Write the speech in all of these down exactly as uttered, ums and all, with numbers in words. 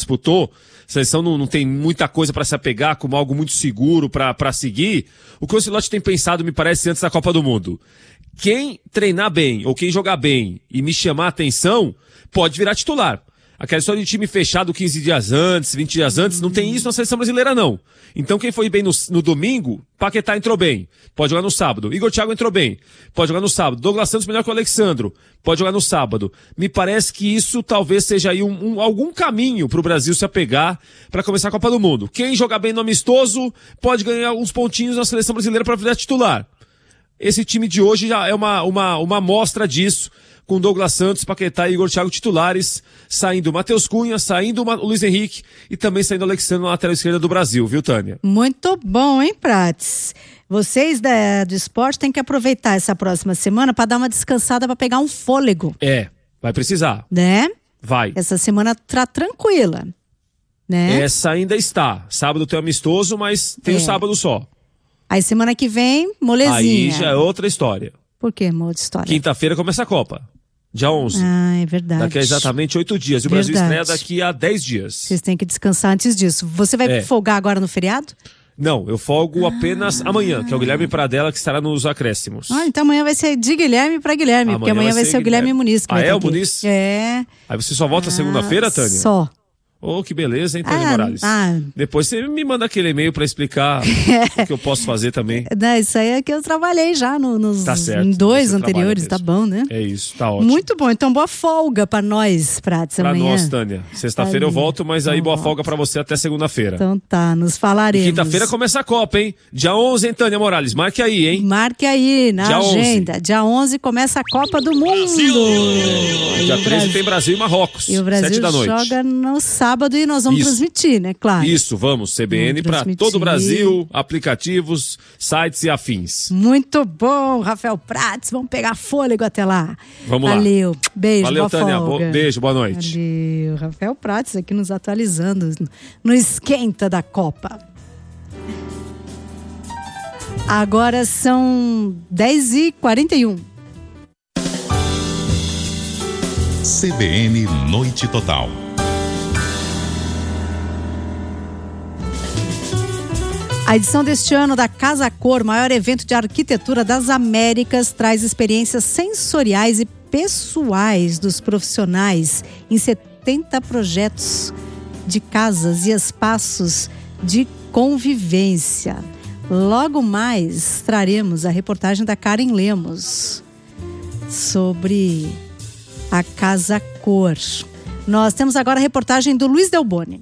disputou, a seleção não, não tem muita coisa para se apegar como algo muito seguro para seguir. O que o Ancelotti tem pensado, me parece, antes da Copa do Mundo. Quem treinar bem ou quem jogar bem e me chamar a atenção, pode virar titular. Aquela história de time fechado quinze dias antes, vinte dias antes, não tem isso na seleção brasileira, não. Então quem foi bem no, no domingo, Paquetá entrou bem, pode jogar no sábado. Igor Thiago entrou bem, pode jogar no sábado. Douglas Santos melhor que o Alexandro, pode jogar no sábado. Me parece que isso talvez seja aí um, um, algum caminho pro Brasil se apegar para começar a Copa do Mundo. Quem jogar bem no amistoso, pode ganhar uns pontinhos na seleção brasileira para virar titular. Esse time de hoje já é uma, uma, uma amostra disso, com Douglas Santos, Paquetá e Igor Thiago titulares, saindo o Matheus Cunha, saindo o Luiz Henrique e também saindo o Alexandre na lateral esquerda do Brasil, viu, Tânia? Muito bom, hein, Prates? Vocês da, do esporte têm que aproveitar essa próxima semana para dar uma descansada, para pegar um fôlego. É, vai precisar. Né? Vai. Essa semana tá tranquila, né? Essa ainda está. Sábado tem amistoso, mas tem o É. sábado só. Aí semana que vem, molezinha. Aí já é outra história. Por que, uma outra história? Quinta-feira começa a Copa. Dia onze. Ah, é verdade. Daqui a exatamente oito dias. E o Brasil Verdade. estreia daqui a dez dias. Vocês têm que descansar antes disso. Você vai É. folgar agora no feriado? Não, eu folgo apenas amanhã, que é o Guilherme Pradella que estará nos acréscimos. Ah, então amanhã vai ser de Guilherme para Guilherme, Amanhã porque amanhã vai, vai ser, ser o Guilherme Guilherme. Muniz. Que Ah, vai é estar o aqui. Muniz? É. Aí você só volta segunda-feira, Tânia? Só. Oh, que beleza, hein, Tânia Ah, Morales? ah. Depois você me manda aquele e-mail pra explicar o que eu posso fazer também. Não, isso aí é que eu trabalhei já no, nos Tá certo, em dois você anteriores, tá trabalha bom, né? É isso, tá ótimo. Muito bom, então boa folga pra nós, Prates, Pra amanhã. nós, Tânia. Sexta-feira eu Aí. volto, mas aí Então boa volta. folga pra você até segunda-feira. Então tá, nos E falaremos. quinta-feira começa a Copa, hein? Dia onze, hein, Tânia Morales? Marque aí, hein? Marque aí na Dia agenda. onze. Dia onze começa a Copa do Mundo. Dia E o treze Brasil- tem Brasil e Marrocos. E o Brasil sete da noite. joga no sábado e nós vamos Isso. transmitir, né? Claro. Isso, vamos. C B N Vamos pra transmitir. todo o Brasil, aplicativos, sites e afins. Muito bom, Rafael Prates. Vamos pegar fôlego até lá. Vamos lá. Valeu. Beijo, Valeu, boa Tânia. folga. Bo- beijo, boa noite. Valeu. Rafael Prates aqui nos atualizando no esquenta da Copa. Agora são dez e quarenta e um. C B N Noite Total. A edição deste ano da Casa Cor, maior evento de arquitetura das Américas, traz experiências sensoriais e pessoais dos profissionais em setenta projetos de casas e espaços de convivência. Logo mais traremos a reportagem da Karen Lemos sobre a Casa Cor. Nós temos agora a reportagem do Luiz Delboni.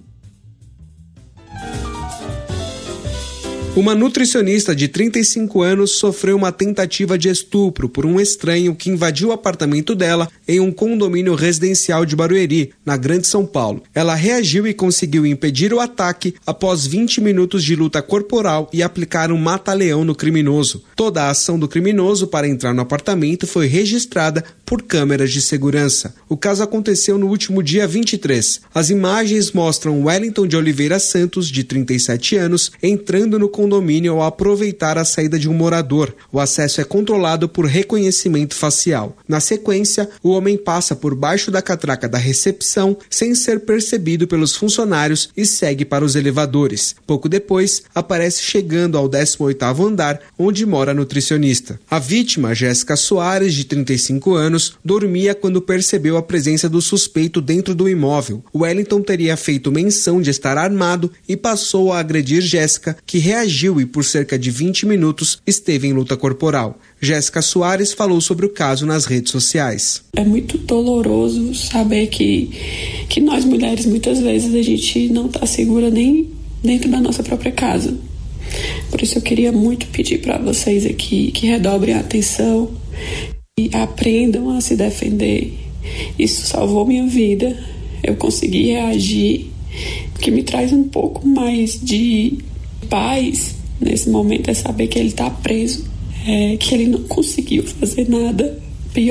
Uma nutricionista de trinta e cinco anos sofreu uma tentativa de estupro por um estranho que invadiu o apartamento dela em um condomínio residencial de Barueri, na Grande São Paulo. Ela reagiu e conseguiu impedir o ataque após vinte minutos de luta corporal e aplicar um mata-leão no criminoso. Toda a ação do criminoso para entrar no apartamento foi registrada por câmeras de segurança. O caso aconteceu no último dia vinte e três. As imagens mostram Wellington de Oliveira Santos, de trinta e sete anos, entrando no condomínio ao aproveitar a saída de um morador. O acesso é controlado por reconhecimento facial. Na sequência, o homem passa por baixo da catraca da recepção sem ser percebido pelos funcionários e segue para os elevadores. Pouco depois, aparece chegando ao décimo oitavo andar, onde mora a nutricionista. A vítima, Jéssica Soares, de trinta e cinco anos, dormia quando percebeu a presença do suspeito dentro do imóvel. Wellington teria feito menção de estar armado e passou a agredir Jéssica, que reagiu e por cerca de vinte minutos esteve em luta corporal. Jéssica Soares falou sobre o caso nas redes sociais. É muito doloroso saber que, que nós mulheres, muitas vezes, a gente não está segura nem dentro da nossa própria casa. Por isso eu queria muito pedir para vocês aqui que redobrem a atenção e aprendam a se defender. Isso salvou minha vida. Eu consegui reagir, o que me traz um pouco mais de paz nesse momento é saber que ele está preso, é, que ele não conseguiu fazer nada pior.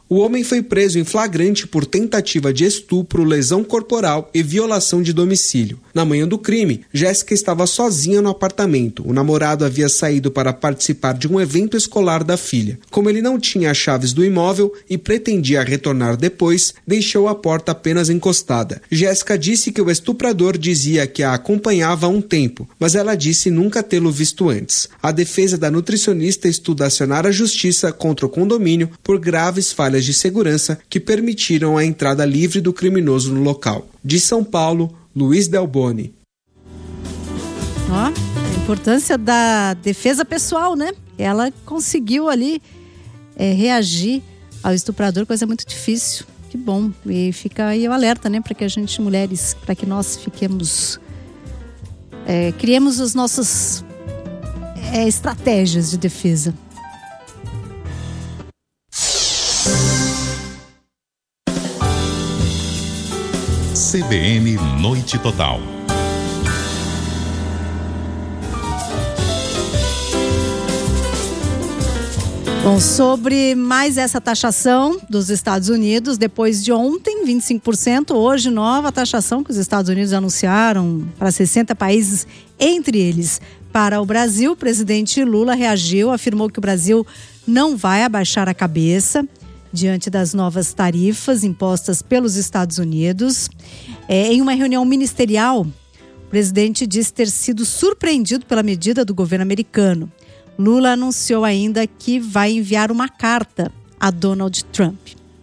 O homem foi preso em flagrante por tentativa de estupro, lesão corporal e violação de domicílio. Na manhã do crime, Jéssica estava sozinha no apartamento. O namorado havia saído para participar de um evento escolar da filha. Como ele não tinha as chaves do imóvel e pretendia retornar depois, deixou a porta apenas encostada. Jéssica disse que o estuprador dizia que a acompanhava há um tempo, mas ela disse nunca tê-lo visto antes. A defesa da nutricionista estuda acionar a justiça contra o condomínio por graves falhas de segurança que permitiram a entrada livre do criminoso no local. De São Paulo, Luiz Delboni. Ó, a importância da defesa pessoal, né? Ela conseguiu ali é, reagir ao estuprador, coisa muito difícil. Que bom. E fica aí o alerta, né? Para que a gente, mulheres, para que nós fiquemos... É, criemos as nossas é, estratégias de defesa. C B N Noite Total. Bom, sobre mais essa taxação dos Estados Unidos, depois de ontem, vinte e cinco por cento, hoje nova taxação que os Estados Unidos anunciaram para sessenta países, entre eles para o Brasil. O presidente Lula reagiu, afirmou que o Brasil não vai abaixar a cabeça diante das novas tarifas impostas pelos Estados Unidos. É, em uma reunião ministerial, o presidente disse ter sido surpreendido pela medida do governo americano. Lula anunciou ainda que vai enviar uma carta a Donald Trump.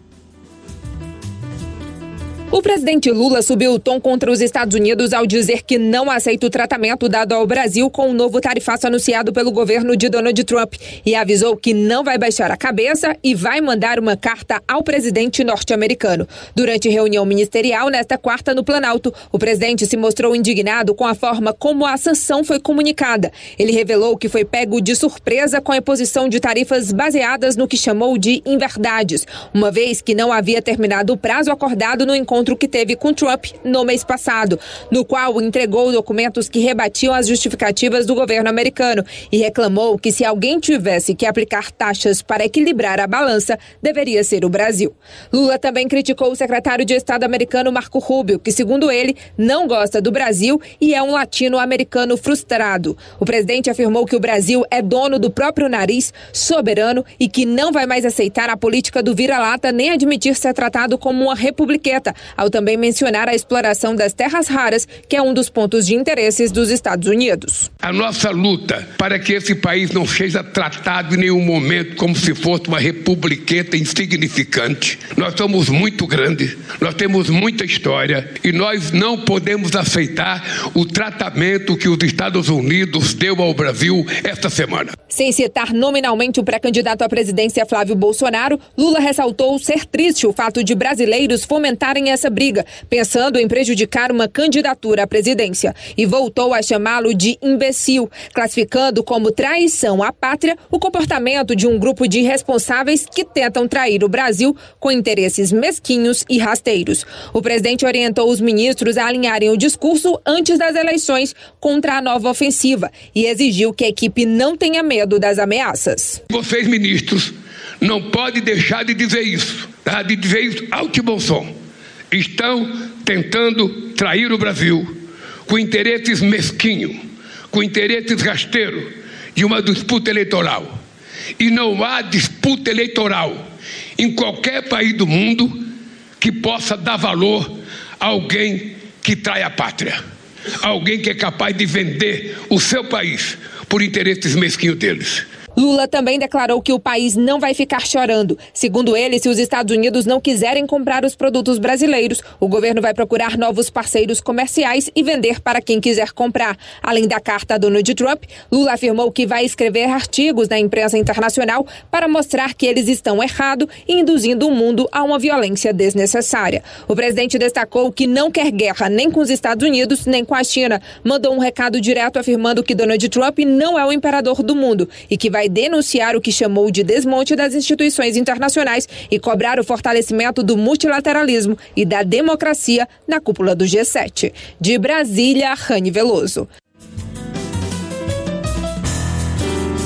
O presidente Lula subiu o tom contra os Estados Unidos ao dizer que não aceita o tratamento dado ao Brasil com o novo tarifaço anunciado pelo governo de Donald Trump e avisou que não vai baixar a cabeça e vai mandar uma carta ao presidente norte-americano. Durante reunião ministerial nesta quarta no Planalto, o presidente se mostrou indignado com a forma como a sanção foi comunicada. Ele revelou que foi pego de surpresa com a imposição de tarifas baseadas no que chamou de inverdades, uma vez que não havia terminado o prazo acordado no encontro que teve com Trump no mês passado, no qual entregou documentos que rebatiam as justificativas do governo americano e reclamou que se alguém tivesse que aplicar taxas para equilibrar a balança, deveria ser o Brasil. Lula também criticou o secretário de Estado americano Marco Rubio, que, segundo ele, não gosta do Brasil e é um latino-americano frustrado. O presidente afirmou que o Brasil é dono do próprio nariz, soberano e que não vai mais aceitar a política do vira-lata nem admitir ser tratado como uma republiqueta, ao também mencionar a exploração das terras raras, que é um dos pontos de interesses dos Estados Unidos. A nossa luta para que esse país não seja tratado em nenhum momento como se fosse uma republiqueta insignificante. Nós somos muito grandes, nós temos muita história e nós não podemos aceitar o tratamento que os Estados Unidos deu ao Brasil esta semana. Sem citar nominalmente o pré-candidato à presidência Flávio Bolsonaro, Lula ressaltou ser triste o fato de brasileiros fomentarem essa briga, pensando em prejudicar uma candidatura à presidência, e voltou a chamá-lo de imbecil, classificando como traição à pátria o comportamento de um grupo de irresponsáveis que tentam trair o Brasil com interesses mesquinhos e rasteiros. O presidente orientou os ministros a alinharem o discurso antes das eleições contra a nova ofensiva e exigiu que a equipe não tenha medo das ameaças. Vocês, ministros, não podem deixar de dizer isso, tá? De dizer isso alto e bom som. Estão tentando trair o Brasil com interesses mesquinhos, com interesses rasteiros de uma disputa eleitoral. E não há disputa eleitoral em qualquer país do mundo que possa dar valor a alguém que trai a pátria, alguém que é capaz de vender o seu país por interesses mesquinhos deles. Lula também declarou que o país não vai ficar chorando. Segundo ele, se os Estados Unidos não quiserem comprar os produtos brasileiros, o governo vai procurar novos parceiros comerciais e vender para quem quiser comprar. Além da carta a Donald Trump, Lula afirmou que vai escrever artigos na imprensa internacional para mostrar que eles estão errados e induzindo o mundo a uma violência desnecessária. O presidente destacou que não quer guerra nem com os Estados Unidos nem com a China. Mandou um recado direto afirmando que Donald Trump não é o imperador do mundo e que vai vai denunciar o que chamou de desmonte das instituições internacionais e cobrar o fortalecimento do multilateralismo e da democracia na cúpula do G sete. De Brasília, Rani Veloso.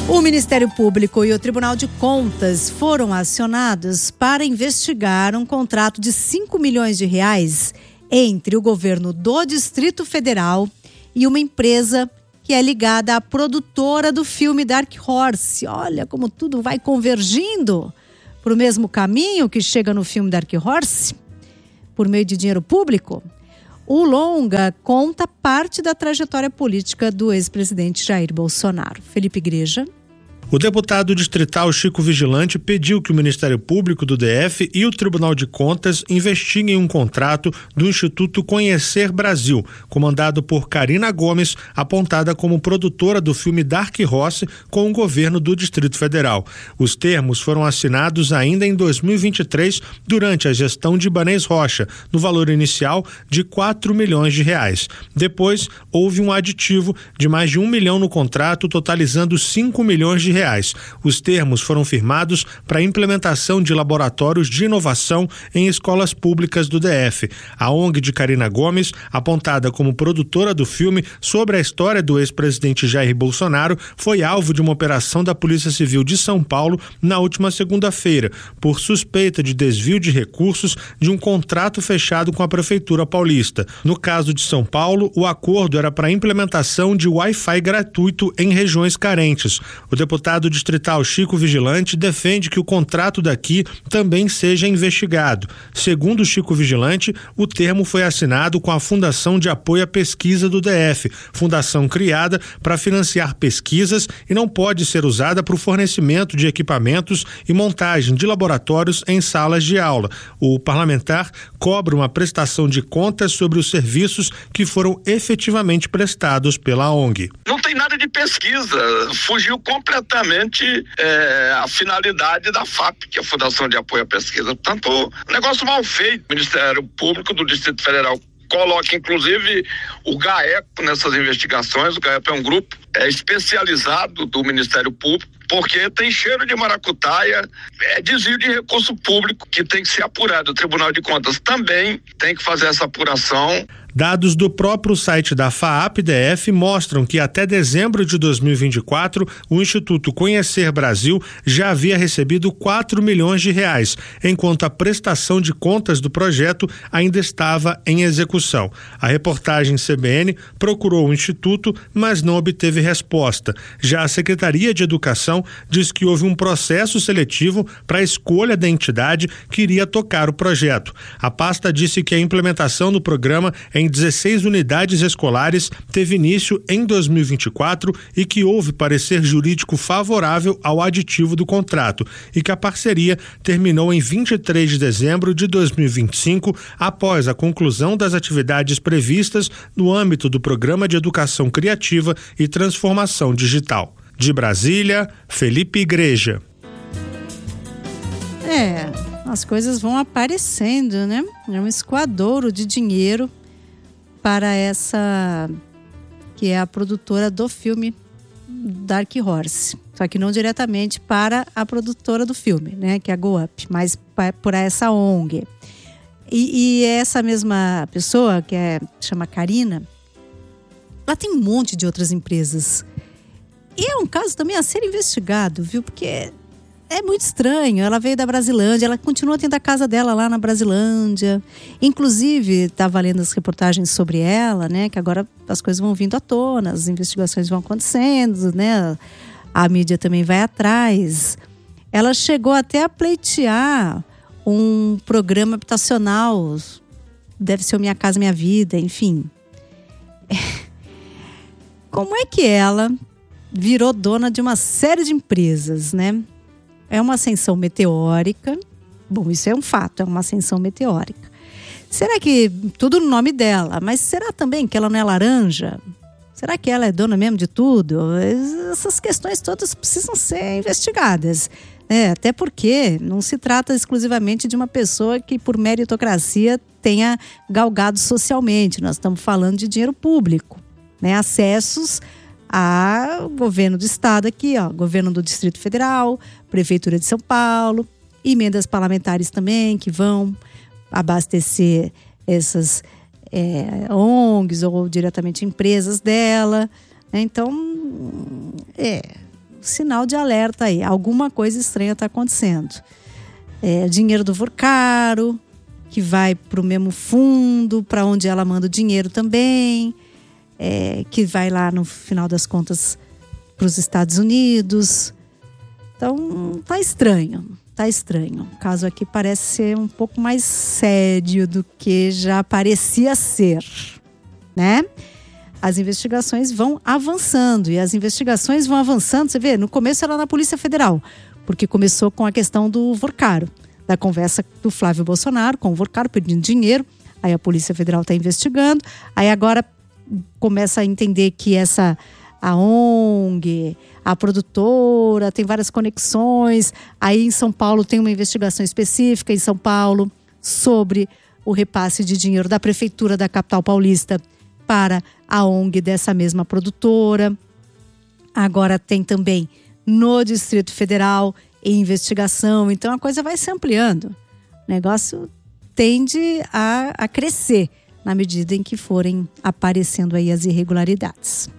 O Ministério Público e o Tribunal de Contas foram acionados para investigar um contrato de cinco milhões de reais entre o governo do Distrito Federal e uma empresa que é ligada à produtora do filme Dark Horse. Olha como tudo vai convergindo para o mesmo caminho que chega no filme Dark Horse, por meio de dinheiro público. O longa conta parte da trajetória política do ex-presidente Jair Bolsonaro. Felipe Igreja. O deputado distrital Chico Vigilante pediu que o Ministério Público do D F e o Tribunal de Contas investiguem um contrato do Instituto Conhecer Brasil, comandado por Karina Gomes, apontada como produtora do filme Dark Horse com o governo do Distrito Federal. Os termos foram assinados ainda em dois mil e vinte e três, durante a gestão de Ibanez Rocha, no valor inicial de quatro milhões de reais. Depois, houve um aditivo de mais de um milhão no contrato, totalizando cinco milhões de reais. Reais. Os termos foram firmados para a implementação de laboratórios de inovação em escolas públicas do D F. A O N G de Karina Gomes, apontada como produtora do filme sobre a história do ex-presidente Jair Bolsonaro, foi alvo de uma operação da Polícia Civil de São Paulo na última segunda-feira, por suspeita de desvio de recursos de um contrato fechado com a Prefeitura Paulista. No caso de São Paulo, o acordo era para a implementação de Wi-Fi gratuito em regiões carentes. O deputado O deputado distrital Chico Vigilante defende que o contrato daqui também seja investigado. Segundo Chico Vigilante, o termo foi assinado com a Fundação de Apoio à Pesquisa do D F, fundação criada para financiar pesquisas e não pode ser usada para o fornecimento de equipamentos e montagem de laboratórios em salas de aula. O parlamentar cobra uma prestação de contas sobre os serviços que foram efetivamente prestados pela O N G. Não tem nada de pesquisa, fugiu completamente É, a finalidade da F A P, que é a Fundação de Apoio à Pesquisa. Portanto, negócio mal feito. O Ministério Público do Distrito Federal coloca, inclusive, o GAECO nessas investigações. O GAECO é um grupo é, especializado do Ministério Público, porque tem cheiro de maracutaia, é desvio de recurso público que tem que ser apurado. O Tribunal de Contas também tem que fazer essa apuração. Dados do próprio site da F A A P D F mostram que até dezembro de dois mil e vinte e quatro, o Instituto Conhecer Brasil já havia recebido quatro milhões de reais, enquanto a prestação de contas do projeto ainda estava em execução. A reportagem C B N procurou o Instituto, mas não obteve resposta. Já a Secretaria de Educação diz que houve um processo seletivo para a escolha da entidade que iria tocar o projeto. A pasta disse que a implementação do programa em dezesseis unidades escolares teve início em dois mil e vinte e quatro e que houve parecer jurídico favorável ao aditivo do contrato e que a parceria terminou em vinte e três de dezembro de dois mil e vinte e cinco, após a conclusão das atividades previstas no âmbito do Programa de Educação Criativa e Transformação Digital. De Brasília, Felipe Igreja. É, as coisas vão aparecendo, né? É um escoadouro de dinheiro para essa que é a produtora do filme Dark Horse, só que não diretamente para a produtora do filme, né, que é a Go Up, mas por essa O N G. E, e essa mesma pessoa, que é, chama Karina, ela tem um monte de outras empresas. E é um caso também a ser investigado, viu? Porque é muito estranho. Ela veio da Brasilândia, ela continua tendo a casa dela lá na Brasilândia. Inclusive, estava lendo as reportagens sobre ela, né? Que agora as coisas vão vindo à tona, as investigações vão acontecendo, né? A mídia também vai atrás. Ela chegou até a pleitear um programa habitacional, deve ser o Minha Casa Minha Vida, enfim. Como é que ela virou dona de uma série de empresas, né? É uma ascensão meteórica. Bom, isso é um fato, é uma ascensão meteórica. Será que tudo no nome dela? Mas será também que ela não é laranja? Será que ela é dona mesmo de tudo? Essas questões todas precisam ser investigadas. É, até porque não se trata exclusivamente de uma pessoa que por meritocracia tenha galgado socialmente. Nós estamos falando de dinheiro público, né? Acessos ao governo do estado aqui, ó, governo do Distrito Federal, Prefeitura de São Paulo, emendas parlamentares também que vão abastecer essas é, O N Gs ou diretamente empresas dela. Então, é, sinal de alerta aí. Alguma coisa estranha está acontecendo. É, dinheiro do Vorcaro, que vai para o mesmo fundo, para onde ela manda o dinheiro também, é, que vai lá no final das contas para os Estados Unidos. Então tá estranho, tá estranho. O caso aqui parece ser um pouco mais sério do que já parecia ser, né? As investigações vão avançando e as investigações vão avançando, você vê, no começo era na Polícia Federal, porque começou com a questão do Vorcaro, da conversa do Flávio Bolsonaro com o Vorcaro pedindo dinheiro, aí a Polícia Federal está investigando, aí agora começa a entender que essa, a O N G, a produtora, tem várias conexões, aí em São Paulo tem uma investigação específica em São Paulo sobre o repasse de dinheiro da Prefeitura da capital paulista para a O N G dessa mesma produtora. Agora tem também no Distrito Federal em investigação, então a coisa vai se ampliando. O negócio tende a, a crescer na medida em que forem aparecendo aí as irregularidades.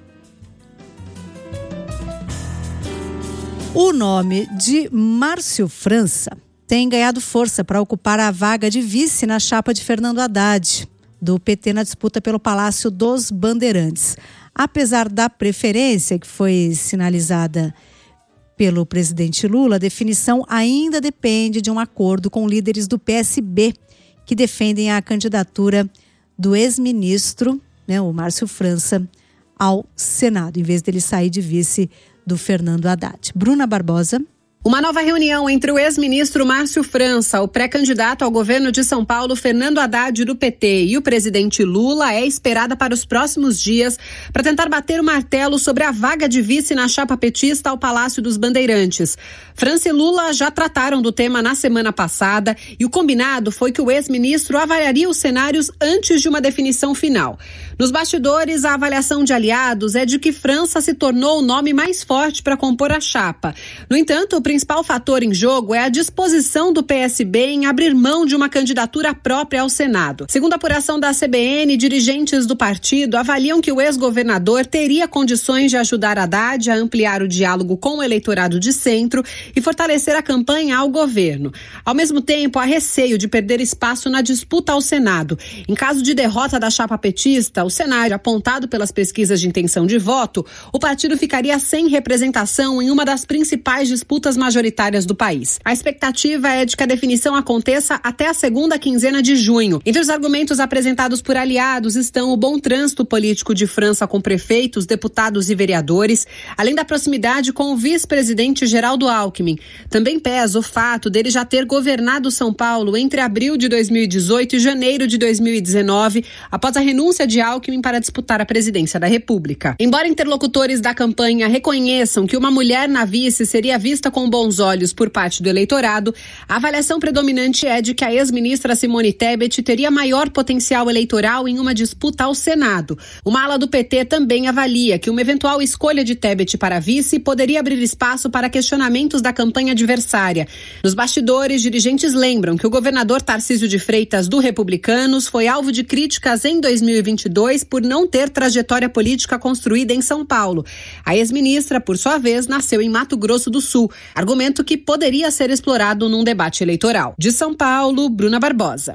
O nome de Márcio França tem ganhado força para ocupar a vaga de vice na chapa de Fernando Haddad, do P T na disputa pelo Palácio dos Bandeirantes. Apesar da preferência que foi sinalizada pelo presidente Lula, a definição ainda depende de um acordo com líderes do P S B, que defendem a candidatura do ex-ministro, né, o Márcio França, ao Senado, em vez dele sair de vice do Fernando Haddad. Bruna Barbosa. Uma nova reunião entre o ex-ministro Márcio França, o pré-candidato ao governo de São Paulo, Fernando Haddad, do P T, e o presidente Lula é esperada para os próximos dias para tentar bater o martelo sobre a vaga de vice na chapa petista ao Palácio dos Bandeirantes. França e Lula já trataram do tema na semana passada e o combinado foi que o ex-ministro avaliaria os cenários antes de uma definição final. Nos bastidores, a avaliação de aliados é de que França se tornou o nome mais forte para compor a chapa. No entanto, o principal fator em jogo é a disposição do P S B em abrir mão de uma candidatura própria ao Senado. Segundo a apuração da C B N, dirigentes do partido avaliam que o ex-governador teria condições de ajudar Haddad a ampliar o diálogo com o eleitorado de centro e fortalecer a campanha ao governo. Ao mesmo tempo, há receio de perder espaço na disputa ao Senado. Em caso de derrota da chapa petista, o cenário apontado pelas pesquisas de intenção de voto, o partido ficaria sem representação em uma das principais disputas majoritárias do país. A expectativa é de que a definição aconteça até a segunda quinzena de junho. Entre os argumentos apresentados por aliados estão o bom trânsito político de França com prefeitos, deputados e vereadores, além da proximidade com o vice-presidente Geraldo Alckmin. Também pesa o fato dele já ter governado São Paulo entre abril de dois mil e dezoito e janeiro de dois mil e dezenove, após a renúncia de Alckmin para disputar a presidência da República. Embora interlocutores da campanha reconheçam que uma mulher na vice seria vista com bons olhos por parte do eleitorado, a avaliação predominante é de que a ex-ministra Simone Tebet teria maior potencial eleitoral em uma disputa ao Senado. Uma ala do P T também avalia que uma eventual escolha de Tebet para vice poderia abrir espaço para questionamentos da campanha adversária. Nos bastidores, dirigentes lembram que o governador Tarcísio de Freitas, do Republicanos, foi alvo de críticas em dois mil e vinte e dois por não ter trajetória política construída em São Paulo. A ex-ministra, por sua vez, nasceu em Mato Grosso do Sul, argumento que poderia ser explorado num debate eleitoral. De São Paulo, Bruna Barbosa.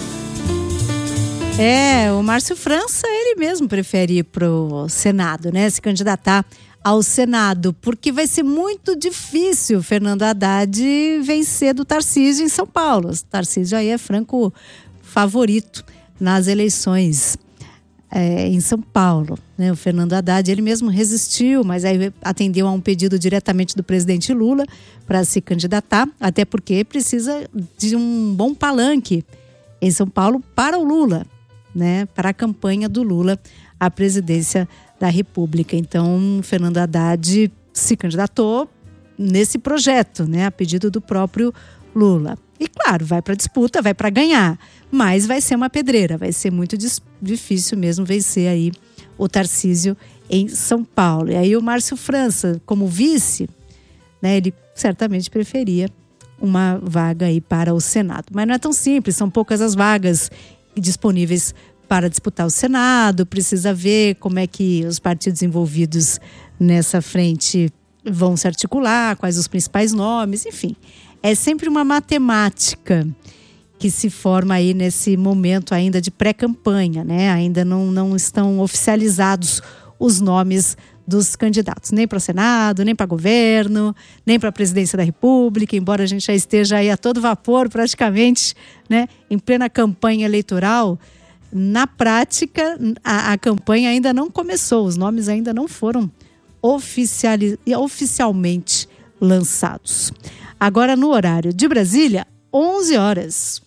É, o Márcio França, ele mesmo prefere ir pro Senado, né? Se candidatar ao Senado, porque vai ser muito difícil Fernando Haddad vencer do Tarcísio em São Paulo. O Tarcísio aí é franco favorito nas eleições é, em São Paulo, né? O Fernando Haddad, ele mesmo resistiu, mas aí atendeu a um pedido diretamente do presidente Lula para se candidatar, até porque precisa de um bom palanque em São Paulo para o Lula, né? Para a campanha do Lula à presidência da República. Então, Fernando Haddad se candidatou nesse projeto, né? A pedido do próprio Lula. E claro, vai para a disputa, vai para ganhar, mas vai ser uma pedreira, vai ser muito dis- difícil mesmo vencer aí o Tarcísio em São Paulo. E aí o Márcio França, como vice, né, ele certamente preferia uma vaga aí para o Senado. Mas não é tão simples, são poucas as vagas disponíveis para disputar o Senado, precisa ver como é que os partidos envolvidos nessa frente vão se articular, quais os principais nomes, enfim. É sempre uma matemática que se forma aí nesse momento ainda de pré-campanha, né? Ainda não, não estão oficializados os nomes dos candidatos, nem para o Senado, nem para governo, nem para a presidência da República, embora a gente já esteja aí a todo vapor praticamente, né? Em plena campanha eleitoral. Na prática, a, a campanha ainda não começou, os nomes ainda não foram oficiali- oficialmente lançados. Agora, no horário de Brasília, onze horas.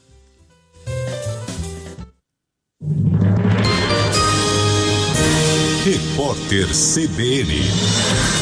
Repórter C B N.